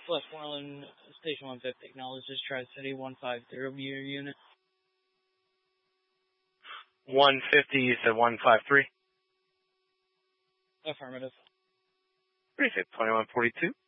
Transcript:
Plus 111, Station 150, acknowledges Tri-City 150, your unit. 150, you said 153? Affirmative. Pretty safe, 2142.